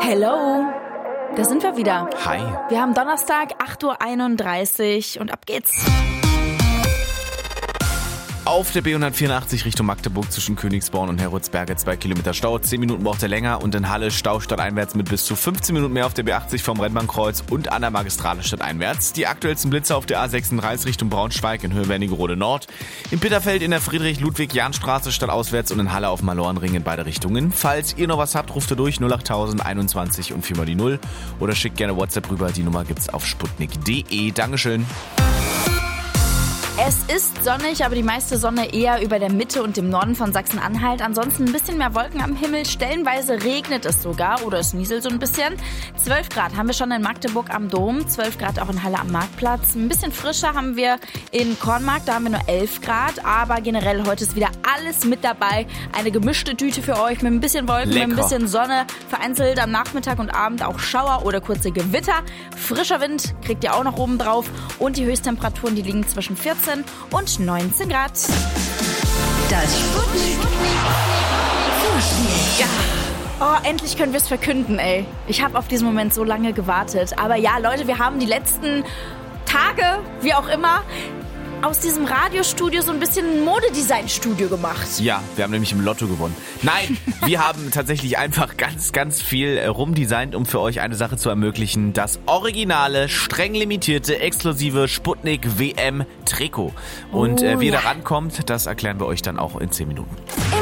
Hello, da sind wir wieder. Hi. Wir haben Donnerstag, 8.31 Uhr und ab geht's. Auf der B184 Richtung Magdeburg zwischen Königsborn und Heroldsberge 2 Kilometer Stau. 10 Minuten braucht er länger und in Halle Stau stadteinwärts mit bis zu 15 Minuten mehr auf der B80 vom Rennbahnkreuz und an der Magistrale stadteinwärts. Die aktuellsten Blitze auf der A36 Richtung Braunschweig in Höhe Wernigerode Nord. In Bitterfeld in der Friedrich-Ludwig-Jahn-Straße stadtauswärts und in Halle auf Malorenring in beide Richtungen. Falls ihr noch was habt, ruft ihr durch 08000 21 und 4 mal die 0 oder schickt gerne WhatsApp rüber. Die Nummer gibt's auf sputnik.de. Dankeschön. Es ist sonnig, aber die meiste Sonne eher über der Mitte und dem Norden von Sachsen-Anhalt. Ansonsten ein bisschen mehr Wolken am Himmel. Stellenweise regnet es sogar oder es nieselt so ein bisschen. 12 Grad haben wir schon in Magdeburg am Dom, 12 Grad auch in Halle am Marktplatz. Ein bisschen frischer haben wir in Kornmarkt, da haben wir nur 11 Grad. Aber generell heute ist wieder alles mit dabei. Eine gemischte Tüte für euch mit ein bisschen Wolken, Lecker. mit ein bisschen Sonne. Vereinzelt am Nachmittag und Abend auch Schauer oder kurze Gewitter. Frischer Wind kriegt ihr auch noch oben drauf. Und die Höchsttemperaturen, die liegen zwischen 14 und 19 Grad. Das Sputnik Vorspiel. Ja. Oh, endlich können wir es verkünden, ey. Ich habe auf diesen Moment so lange gewartet. Aber ja, Leute, wir haben die letzten Tage, wie auch immer, aus diesem Radiostudio so ein bisschen ein Modedesign-Studio gemacht. Ja, wir haben nämlich im Lotto gewonnen. Nein, wir haben tatsächlich einfach ganz, ganz viel rumdesignt, um für euch eine Sache zu ermöglichen. Das originale, streng limitierte, exklusive Sputnik WM Trikot. Und wie ihr da rankommt, das erklären wir euch dann auch in 10 Minuten.